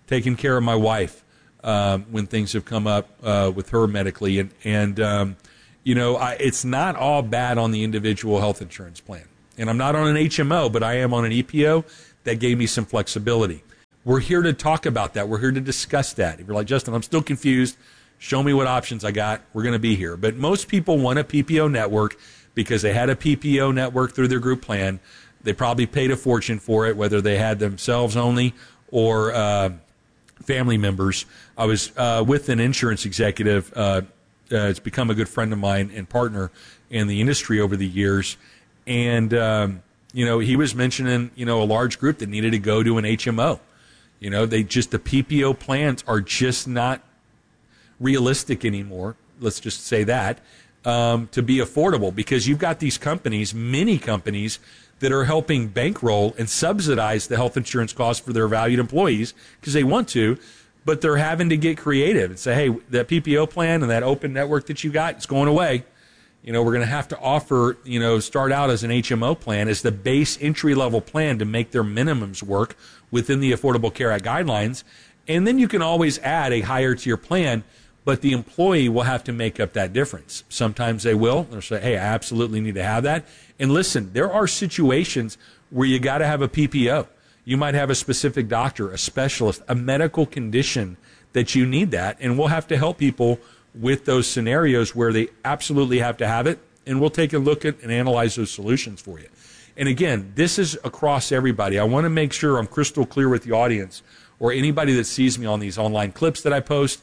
taken care of my wife um, when things have come up uh, with her medically. And, and um, you know, I, it's not all bad on the individual health insurance plan. And I'm not on an H M O, but I am on an E P O that gave me some flexibility. We're here to talk about that. We're here to discuss that. If you're like, Justin, I'm still confused, show me what options I got, we're going to be here. But most people want a P P O network because they had a P P O network through their group plan. They probably paid a fortune for it, whether they had themselves only or uh, family members. I was uh, with an insurance executive. Uh, uh, it's become a good friend of mine and partner in the industry over the years. And, um, you know, he was mentioning, you know, a large group that needed to go to an H M O. You know, they just, the P P O plans are just not realistic anymore. Let's just say that, um, to be affordable, because you've got these companies, many companies, that are helping bankroll and subsidize the health insurance costs for their valued employees because they want to, but they're having to get creative and say, hey, that P P O plan and that open network that you got, it's going away. You know, we're going to have to offer, you know, start out as an H M O plan as the base entry-level plan to make their minimums work within the Affordable Care Act guidelines. And then you can always add a higher tier plan, but the employee will have to make up that difference. Sometimes they will. They'll say, hey, I absolutely need to have that. And listen, there are situations where you got to have a P P O. You might have a specific doctor, a specialist, a medical condition that you need that. And we'll have to help people with those scenarios where they absolutely have to have it. And we'll take a look at and analyze those solutions for you. And again, this is across everybody. I want to make sure I'm crystal clear with the audience or anybody that sees me on these online clips that I post.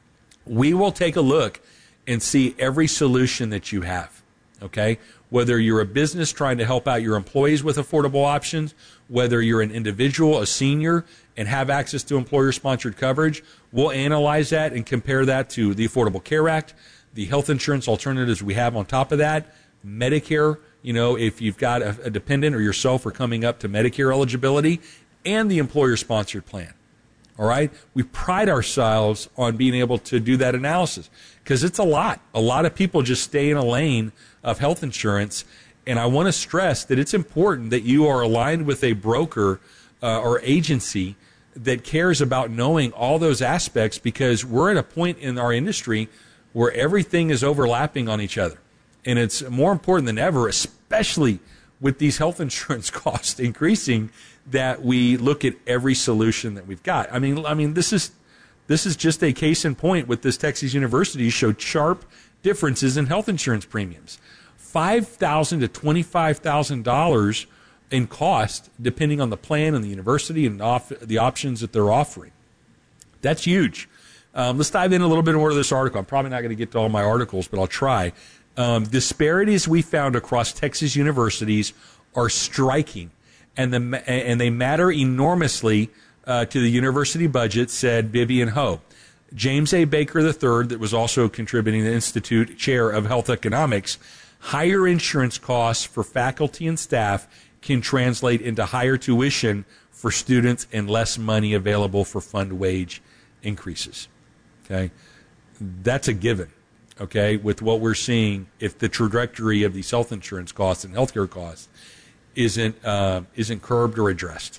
We will take a look and see every solution that you have, okay? Whether you're a business trying to help out your employees with affordable options, whether you're an individual, a senior, and have access to employer-sponsored coverage, we'll analyze that and compare that to the Affordable Care Act, the health insurance alternatives we have on top of that, Medicare, you know, if you've got a, a dependent or yourself are coming up to Medicare eligibility, and the employer-sponsored plan. All right? We pride ourselves on being able to do that analysis because it's a lot. A lot of people just stay in a lane of health insurance, and I want to stress that it's important that you are aligned with a broker uh, or agency that cares about knowing all those aspects because we're at a point in our industry where everything is overlapping on each other. And it's more important than ever, especially with these health insurance costs increasing, that we look at every solution that we've got. I mean, I mean, this is this is just a case in point with this Texas University showed sharp differences in health insurance premiums, five thousand to twenty five thousand dollars in cost, depending on the plan and the university and off, the options that they're offering. That's huge. Um, let's dive in a little bit more to this article. I'm probably not going to get to all my articles, but I'll try. Um, disparities we found across Texas universities are striking. And the and they matter enormously uh, to the university budget, said Vivian Ho. James A. Baker the third, that was also contributing to the Institute Chair of Health Economics, higher insurance costs for faculty and staff can translate into higher tuition for students and less money available for fund wage increases. Okay, that's a given. Okay, with what we're seeing, if the trajectory of these health insurance costs and healthcare costs isn't uh, isn't curbed or addressed.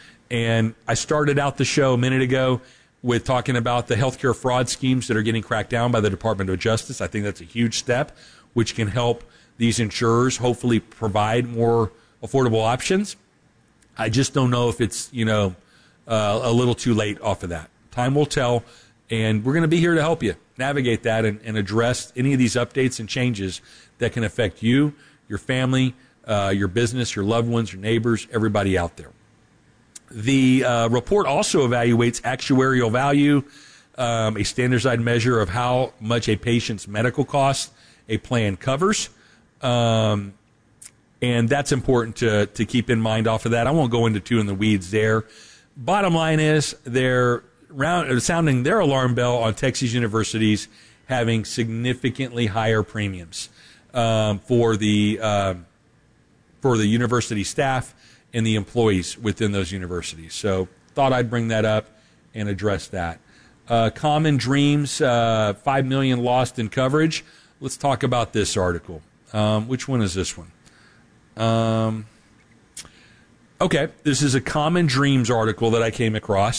And I started out the show a minute ago with talking about the healthcare fraud schemes that are getting cracked down by the Department of Justice. I think that's a huge step, which can help these insurers hopefully provide more affordable options. I just don't know if it's, you know, uh, a little too late off of that. Time will tell, and we're going to be here to help you navigate that and, and address any of these updates and changes that can affect you, your family, Uh, your business, your loved ones, your neighbors, everybody out there. The uh, report also evaluates actuarial value, um, a standardized measure of how much a patient's medical costs a plan covers. Um, and that's important to, to keep in mind off of that. I won't go into too in the weeds there. Bottom line is they're round, sounding their alarm bell on Texas universities having significantly higher premiums um, for the uh, for the university staff and the employees within those universities. So thought I'd bring that up and address that. Uh, Common Dreams, uh, five million dollars lost in coverage. Let's talk about this article. Um, which one is this one? Um, okay, this is a Common Dreams article that I came across,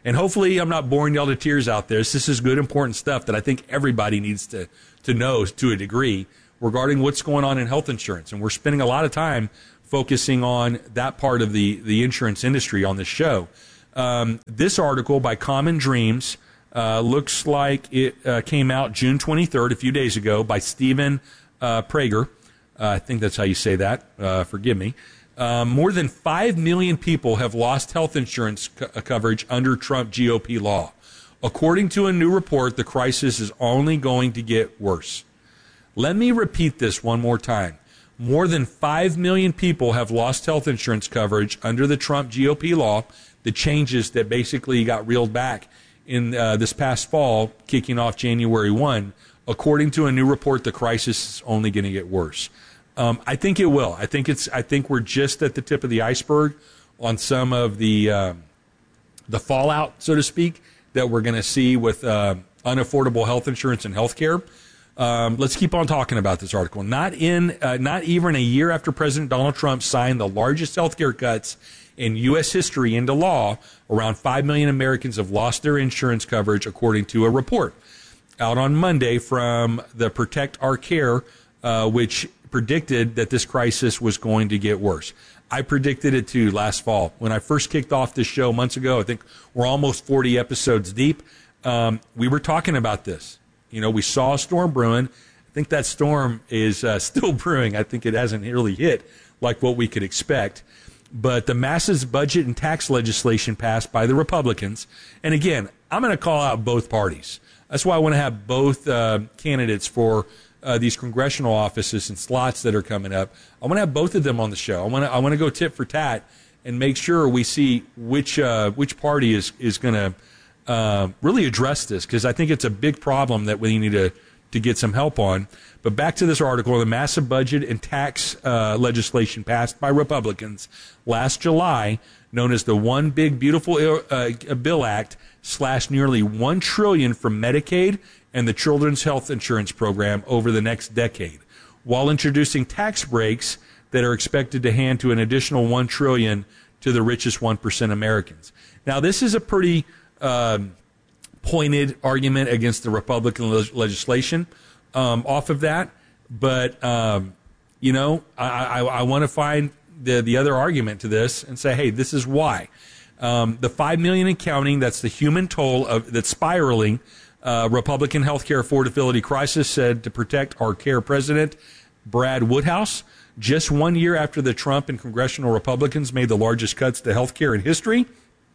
And hopefully I'm not boring y'all to tears out there. This is good, important stuff that I think everybody needs to, to know to a degree regarding what's going on in health insurance. And we're spending a lot of time focusing on that part of the, the insurance industry on this show. Um, this article by Common Dreams uh, looks like it uh, came out June twenty-third, a few days ago, by Stephen uh, Prager. Uh, I think that's how you say that. Uh, forgive me. Um, more than five million people have lost health insurance co- coverage under Trump G O P law. According to a new report, the crisis is only going to get worse. Let me repeat this one more time. More than five million people have lost health insurance coverage under the Trump G O P law, the changes that basically got reeled back in uh, this past fall, kicking off January first. According to a new report, the crisis is only going to get worse. Um, I think it will. I think it's. I think we're just at the tip of the iceberg on some of the uh, the fallout, so to speak, that we're going to see with uh, unaffordable health insurance and health care. Um, let's keep on talking about this article. Not in, uh, not even a year after President Donald Trump signed the largest health care cuts in U S history into law, around five million Americans have lost their insurance coverage, according to a report out on Monday from the Protect Our Care, uh, which predicted that this crisis was going to get worse. I predicted it too last fall. When I first kicked off this show months ago, I think we're almost forty episodes deep, um, we were talking about this. You know, we saw a storm brewing. I think that storm is uh, still brewing. I think it hasn't really hit like what we could expect. But the massive budget and tax legislation passed by the Republicans, and again, I'm going to call out both parties. That's why I want to have both uh, candidates for uh, these congressional offices and slots that are coming up. I want to have both of them on the show. I want to I want to go tit for tat and make sure we see which uh, which party is is going to uh, really address this, because I think it's a big problem that we need to to get some help on. But back to this article, the massive budget and tax uh, legislation passed by Republicans last July, known as the One Big Beautiful uh, Bill Act, slashed nearly one trillion dollars from Medicaid and the Children's Health Insurance Program over the next decade, while introducing tax breaks that are expected to hand to an additional one trillion dollars to the richest one percent Americans. Now, this is a pretty um, pointed argument against the Republican le- legislation um, off of that, but um, you know, I, I, I want to find the the other argument to this and say, hey, this is why. Um, the five million and counting, that's the human toll of that's spiraling. Uh, Republican healthcare affordability crisis, said to Protect Our Care President Brad Woodhouse, just one year after the Trump and congressional Republicans made the largest cuts to healthcare in history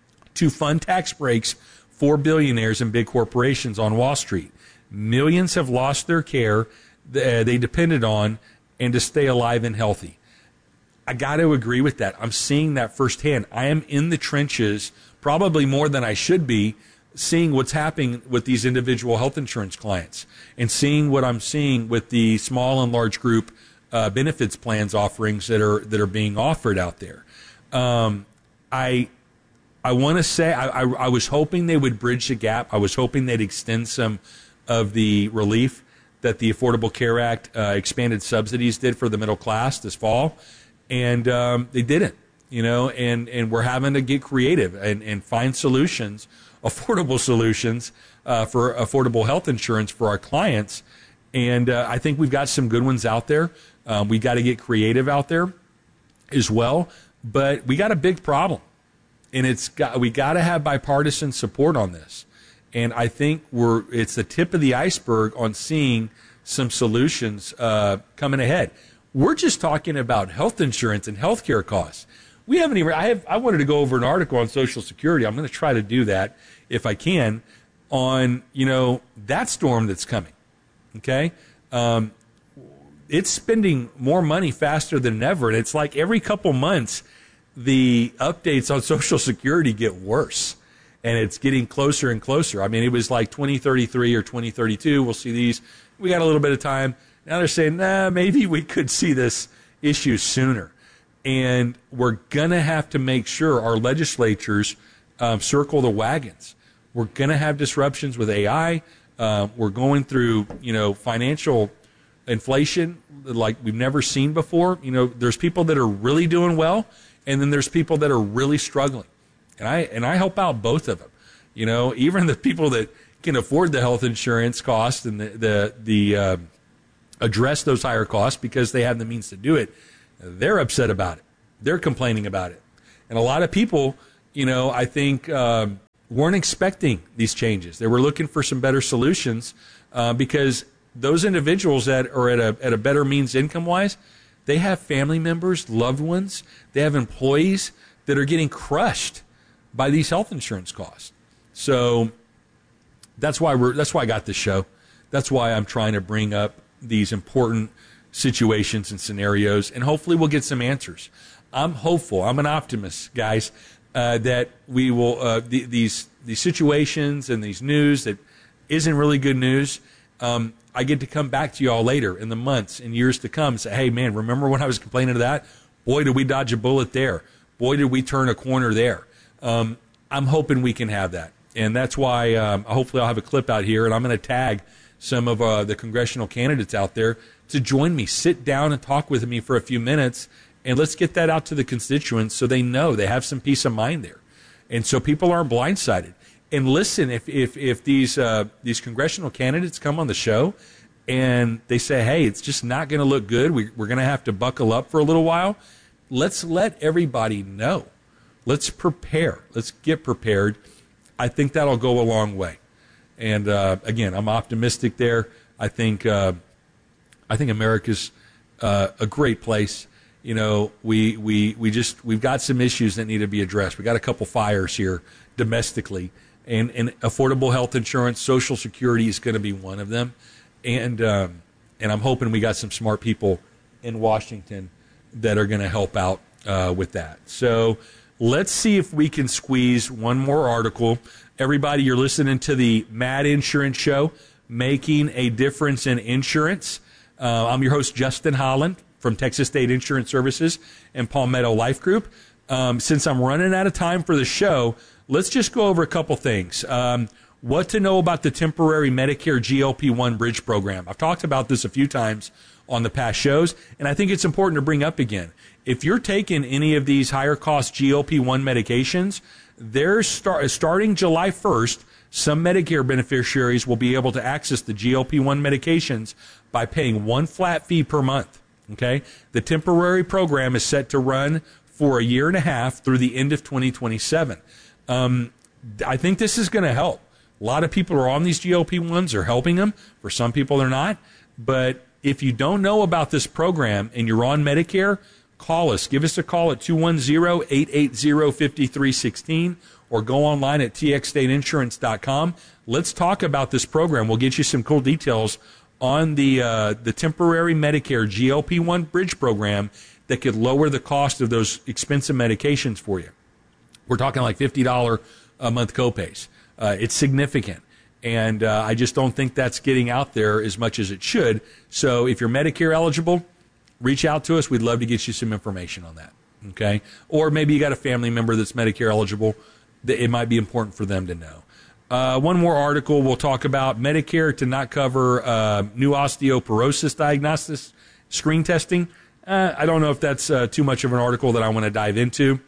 to fund tax breaks for billionaires and big corporations on Wall Street. Millions have lost their care they depended on and to stay alive and healthy. I got to agree with that. I'm seeing that firsthand. I am in the trenches, probably more than I should be, seeing what's happening with these individual health insurance clients and seeing what I'm seeing with the small and large group uh, benefits plans offerings that are that are being offered out there. Um, I I want to say I, I, I was hoping they would bridge the gap. I was hoping they'd extend some of the relief that the Affordable Care Act uh, expanded subsidies did for the middle class this fall. And um, they didn't, you know, and, and we're having to get creative and, and find solutions, affordable solutions uh, for affordable health insurance for our clients. And uh, I think we've got some good ones out there. Um, we got to get creative out there as well. But we got a big problem, and it's got we got to have bipartisan support on this. And I think we're it's the tip of the iceberg on seeing some solutions uh, coming ahead. We're just talking about health insurance and healthcare costs. We haven't even. I have. I wanted to go over an article on Social Security. I'm going to try to do that if I can, on you know that storm that's coming. Okay, um, it's spending more money faster than ever, and it's like every couple months the updates on Social Security get worse, and it's getting closer and closer. I mean, it was like twenty thirty-three or twenty thirty-two. We'll see these. We got a little bit of time. Now they're saying, nah, maybe we could see this issue sooner. And we're going to have to make sure our legislatures um, circle the wagons. We're going to have disruptions with A I. Uh, we're going through, you know, financial inflation like we've never seen before. You know, there's people that are really doing well, and then there's people that are really struggling. And I and I help out both of them. You know, even the people that can afford the health insurance cost and the the, the uh, address those higher costs because they have the means to do it, they're upset about it. They're complaining about it. And a lot of people, you know, I think uh, weren't expecting these changes. They were looking for some better solutions uh, because those individuals that are at a at a better means income-wise, they have family members, loved ones, they have employees that are getting crushed by these health insurance costs. So that's why we're that's why I got this show. That's why I'm trying to bring up these important situations and scenarios, and hopefully we'll get some answers. I'm hopeful. I'm an optimist, guys, uh, that we will uh, the, these these situations and these news that isn't really good news. Um, I get to come back to you all later in the months and years to come and say, hey, man, remember when I was complaining of that? Boy, did we dodge a bullet there. Boy, did we turn a corner there. Um, I'm hoping we can have that. And that's why um, hopefully I'll have a clip out here, and I'm going to tag some of uh, the congressional candidates out there to join me, sit down and talk with me for a few minutes, and let's get that out to the constituents so they know they have some peace of mind there. And so people aren't blindsided. And listen, if if, if these uh, these congressional candidates come on the show and they say, hey, it's just not going to look good, we, we're going to have to buckle up for a little while, let's let everybody know. Let's prepare. Let's get prepared. I think that'll go a long way. And uh, again, I'm optimistic there. I think uh, I think America's uh, a great place. You know, we we we just we've got some issues that need to be addressed. We got a couple fires here domestically, and and affordable health insurance, Social Security is going to be one of them. And um, and I'm hoping we got some smart people in Washington that are going to help out uh, with that. So let's see if we can squeeze one more article. Everybody, you're listening to the Mad Insurance Show, Making a Difference in Insurance. Uh, I'm your host, Justin Holland, from Texas State Insurance Services and Palmetto Life Group. Um, since I'm running out of time for the show, let's just go over a couple things. Um, what to know about the temporary Medicare G L P one bridge program. I've talked about this a few times on the past shows, and I think it's important to bring up again. If you're taking any of these higher cost G L P one medications, they're start, starting July first, some Medicare beneficiaries will be able to access the G L P one medications by paying one flat fee per month. Okay? The temporary program is set to run for a year and a half through the end of twenty twenty-seven. Um, I think this is going to help. A lot of people are on these G L P ones, are helping them. For some people, they're not. But if you don't know about this program and you're on Medicare, call us. Give us a call at two one zero, eight eight zero, five three one six or go online at t x state insurance dot com. Let's talk about this program. We'll get you some cool details on the uh, the temporary Medicare G L P one bridge program that could lower the cost of those expensive medications for you. We're talking like fifty dollars a month copays. Uh, it's significant. And uh, I just don't think that's getting out there as much as it should. So if you're Medicare eligible, reach out to us. We'd love to get you some information on that. Okay? Or maybe you got a family member that's Medicare eligible. That it might be important for them to know. Uh, one more article we'll talk about. Medicare to not cover uh, new osteoporosis diagnosis screen testing. Uh, I don't know if that's uh, too much of an article that I want to dive into.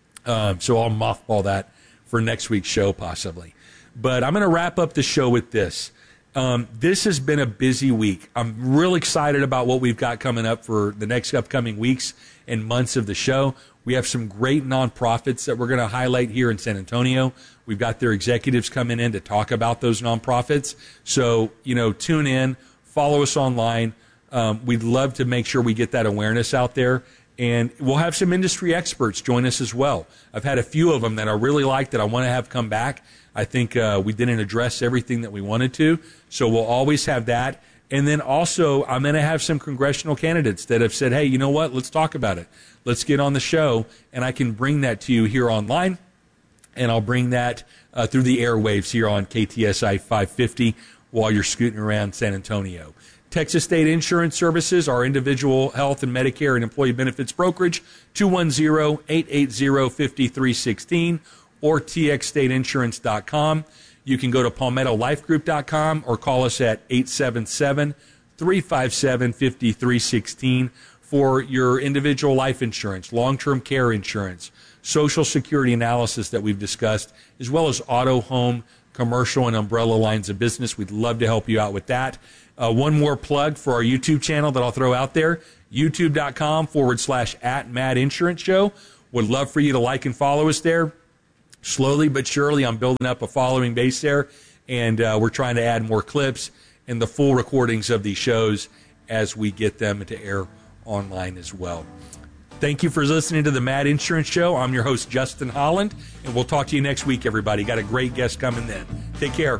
Um, so I'll mothball that for next week's show possibly. But I'm going to wrap up the show with this. Um, this has been a busy week. I'm real excited about what we've got coming up for the next upcoming weeks and months of the show. We have some great nonprofits that we're going to highlight here in San Antonio. We've got their executives coming in to talk about those nonprofits. So, you know, tune in, follow us online. Um, we'd love to make sure we get that awareness out there. And we'll have some industry experts join us as well. I've had a few of them that I really like that I want to have come back. I think uh, we didn't address everything that we wanted to, so we'll always have that. And then also, I'm going to have some congressional candidates that have said, hey, you know what, let's talk about it. Let's get on the show, and I can bring that to you here online, and I'll bring that uh, through the airwaves here on K T S I five fifty while you're scooting around San Antonio. Texas State Insurance Services, our individual health and Medicare and employee benefits brokerage, two one zero, eight eight zero, five three one six or t x state insurance dot com. You can go to palmetto life group dot com or call us at eight seven seven, three five seven, five three one six for your individual life insurance, long-term care insurance, Social Security analysis that we've discussed, as well as auto, home, commercial, and umbrella lines of business. We'd love to help you out with that. Uh, one more plug for our YouTube channel that I'll throw out there, youtube.com forward slash at Mad Insurance Show. Would love for you to like and follow us there. Slowly but surely, I'm building up a following base there, and uh, we're trying to add more clips and the full recordings of these shows as we get them to air online as well. Thank you for listening to the Mad Insurance Show. I'm your host, Justin Holland, and we'll talk to you next week, everybody. Got a great guest coming then. Take care.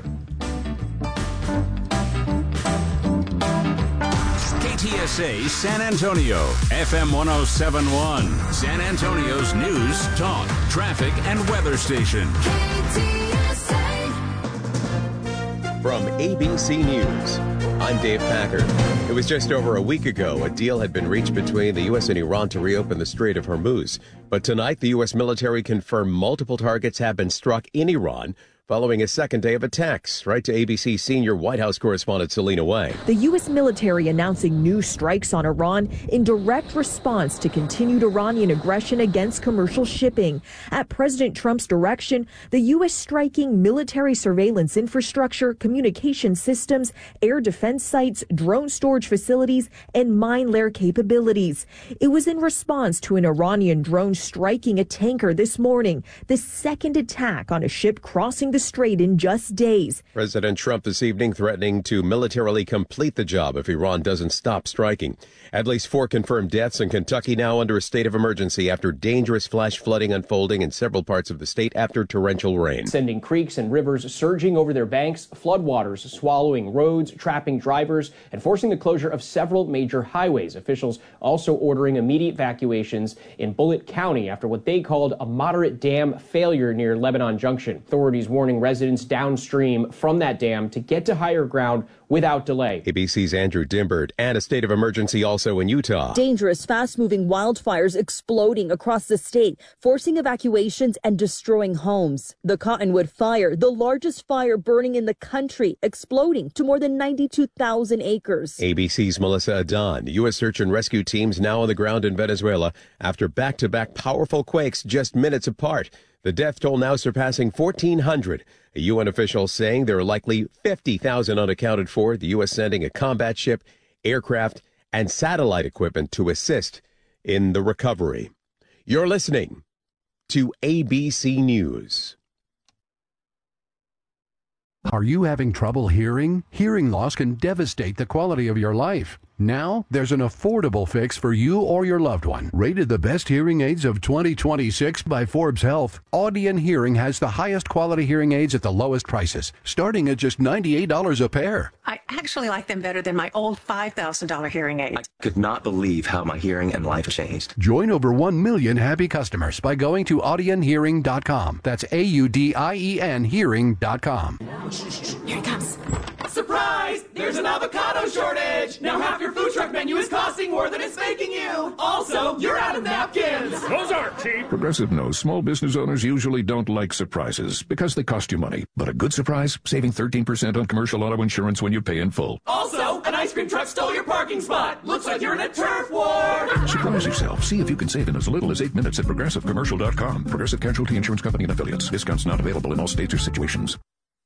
K T S A San Antonio, F M one oh seven point one, San Antonio's news, talk, traffic, and weather station. K T S A. From A B C News, I'm Dave Packard. It was just over a week ago a deal had been reached between the U S and Iran to reopen the Strait of Hormuz. But tonight, the U S military confirmed multiple targets have been struck in Iran following a second day of attacks. Right to A B C senior White House correspondent Selena Way. The U S military announcing new strikes on Iran in direct response to continued Iranian aggression against commercial shipping. At President Trump's direction, the U S striking military surveillance infrastructure, communication systems, air defense sites, drone storage facilities, and mine lair capabilities. It was in response to an Iranian drone striking a tanker this morning, the second attack on a ship crossing the strait in just days. President Trump this evening threatening to militarily complete the job if Iran doesn't stop striking. At least four confirmed deaths in Kentucky now under a state of emergency after dangerous flash flooding unfolding in several parts of the state after torrential rain. Sending creeks and rivers surging over their banks, floodwaters swallowing roads, trapping drivers, and forcing the closure of several major highways. Officials also ordering immediate evacuations in Bullitt County after what they called a moderate dam failure near Lebanon Junction. Authorities warning residents downstream from that dam to get to higher ground without delay. A B C's Andrew Dimbert, and a state of emergency also in Utah. Dangerous, fast-moving wildfires exploding across the state, forcing evacuations and destroying homes. The Cottonwood Fire, the largest fire burning in the country, exploding to more than ninety-two thousand acres. A B C's Melissa Adon. U S search and rescue teams now on the ground in Venezuela after back-to-back powerful quakes just minutes apart. The death toll now surpassing fourteen hundred. A U N official saying there are likely fifty thousand unaccounted for. The U S sending a combat ship, aircraft, and satellite equipment to assist in the recovery. You're listening to A B C News. Are you having trouble hearing? Hearing loss can devastate the quality of your life. Now, there's an affordable fix for you or your loved one. Rated the best hearing aids of twenty twenty-six by Forbes Health, Audion Hearing has the highest quality hearing aids at the lowest prices, starting at just ninety-eight dollars a pair. I actually like them better than my old five thousand dollars hearing aids. I could not believe how my hearing and life changed. Join over one million happy customers by going to audion hearing dot com. That's A U D I E N hearing dot com. Here it comes. Surprise! There's an avocado shortage! Now half your food truck menu is costing more than it's making you! Also, you're out of napkins! Those aren't cheap! Progressive knows small business owners usually don't like surprises because they cost you money. But a good surprise, saving thirteen percent on commercial auto insurance when you pay in full. Also, an ice cream truck stole your parking spot! Looks like you're in a turf war! Surprise yourself. See if you can save in as little as eight minutes at progressive commercial dot com. Progressive Casualty Insurance Company and Affiliates. Discounts not available in all states or situations.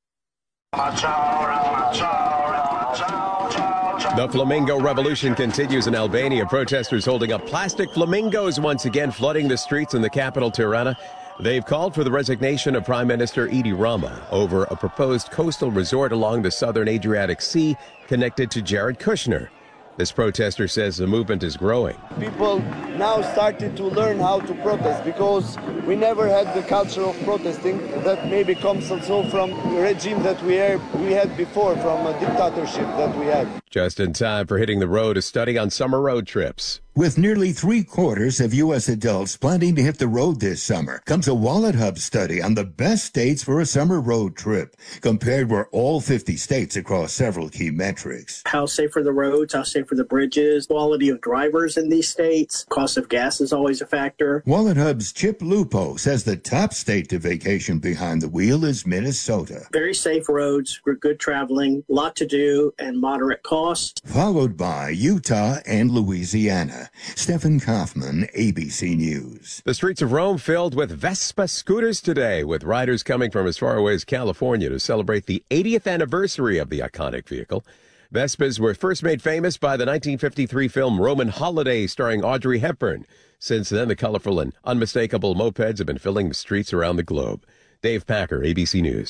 The Flamingo Revolution continues in Albania. Protesters holding up plastic flamingos once again, flooding the streets in the capital, Tirana. They've called for the resignation of Prime Minister Edi Rama over a proposed coastal resort along the southern Adriatic Sea connected to Jared Kushner. This protester says the movement is growing. People now started to learn how to protest because we never had the culture of protesting that maybe comes also from the regime that we had before, from a dictatorship that we had. Just in time for hitting the road, a study on summer road trips. With nearly three quarters of U S adults planning to hit the road this summer, comes a WalletHub study on the best states for a summer road trip, compared with all fifty states across several key metrics. How safe are the roads? How safe are the bridges? Quality of drivers in these states? Cost of gas is always a factor. WalletHub's Chip Lupo says the top state to vacation behind the wheel is Minnesota. Very safe roads, good traveling, lot to do, and moderate cost. costs. Followed by Utah and Louisiana. Stephen Kaufman, A B C News. The streets of Rome filled with Vespa scooters today, with riders coming from as far away as California to celebrate the eightieth anniversary of the iconic vehicle. Vespas were first made famous by the nineteen fifty-three film Roman Holiday starring Audrey Hepburn. Since then, the colorful and unmistakable mopeds have been filling the streets around the globe. Dave Packer, A B C News.